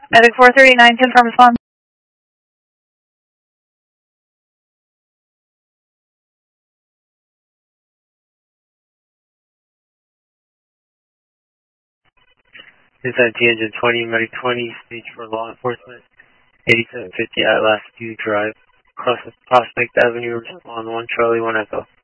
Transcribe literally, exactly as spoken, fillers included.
Medic four thirty-nine, ten from response. Inside T engine twenty, Medic twenty, stage for law enforcement, eighty-seven fifty Atlas View Drive, across Prospect Avenue, respond one Charlie, one Echo.